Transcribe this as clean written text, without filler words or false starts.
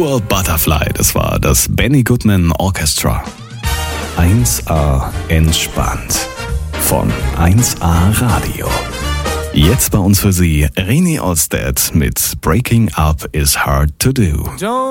Poor Butterfly, das war das Benny Goodman Orchestra. 1A entspannt von 1A Radio. Jetzt bei uns für Sie René Olstedt mit Breaking Up is Hard to Do.